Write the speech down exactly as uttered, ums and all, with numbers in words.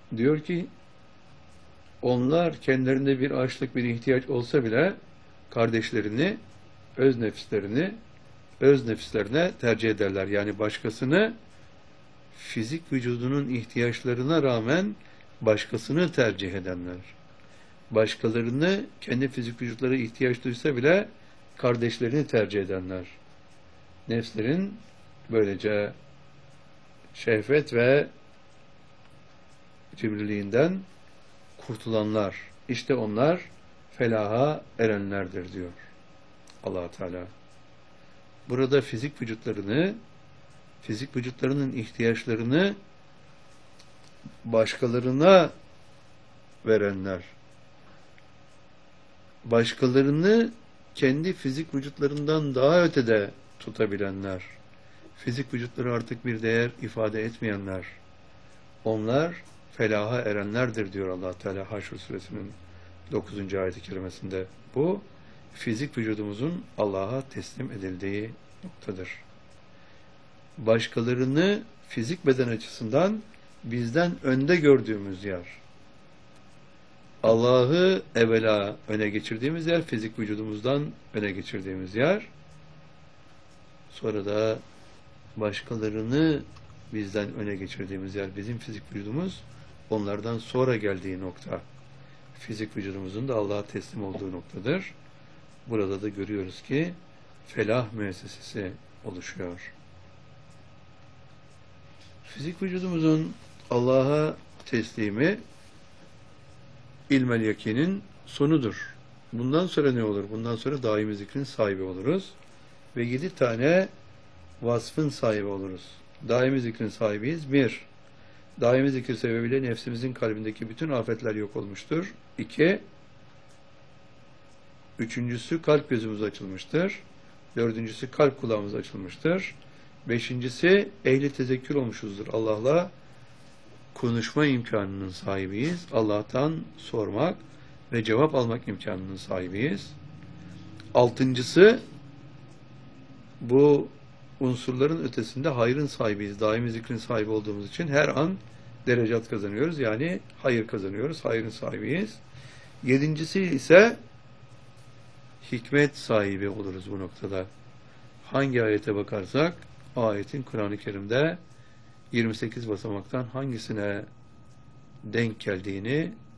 Diyor ki onlar kendilerinde bir açlık, bir ihtiyaç olsa bile kardeşlerini, öz nefislerini, öz nefislerine tercih ederler. Yani başkasını fizik vücudunun ihtiyaçlarına rağmen başkasını tercih edenler. Başkalarını kendi fizik vücutları ihtiyaç duysa bile kardeşlerini tercih edenler. Nefslerin böylece şehvet ve cimriliğinden kurtulanlar. İşte onlar felaha erenlerdir diyor Allah Teala. Burada fizik vücutlarını, fizik vücutlarının ihtiyaçlarını başkalarına verenler, başkalarını kendi fizik vücutlarından daha ötede tutabilenler, fizik vücutları artık bir değer ifade etmeyenler, onlar felaha erenlerdir diyor Allah Teala Haşr suresinin dokuzuncu ayet-i kerimesinde. Bu fizik vücudumuzun Allah'a teslim edildiği noktadır. Başkalarını fizik beden açısından bizden önde gördüğümüz yer. Allah'ı evvela öne geçirdiğimiz yer, fizik vücudumuzdan öne geçirdiğimiz yer. Sonra da başkalarını bizden öne geçirdiğimiz yer, bizim fizik vücudumuz onlardan sonra geldiği nokta. Fizik vücudumuzun da Allah'a teslim olduğu noktadır. Burada da görüyoruz ki felah müessesesi oluşuyor. Fizik vücudumuzun Allah'a teslimi ilmel yakinin sonudur. Bundan sonra ne olur? Bundan sonra daimi zikrin sahibi oluruz. Ve yedi tane vasfın sahibi oluruz. Daimi zikrin sahibiyiz. Bir, daimi zikir sebebiyle nefsimizin kalbindeki bütün afetler yok olmuştur. İki, üçüncüsü kalp gözümüz açılmıştır. Dördüncüsü kalp kulağımız açılmıştır. Beşincisi ehli tezekkür olmuşuzdur. Allah'la konuşma imkanının sahibiyiz. Allah'tan sormak ve cevap almak imkanının sahibiyiz. Altıncısı bu unsurların ötesinde hayrın sahibiyiz. Daimi zikrin sahibi olduğumuz için her an derecat kazanıyoruz. Yani hayır kazanıyoruz. Hayrın sahibiyiz. Yedincisi ise hikmet sahibi oluruz bu noktada. Hangi ayete bakarsak ayetin Kur'an-ı Kerim'de yirmi sekiz basamaktan hangisine denk geldiğini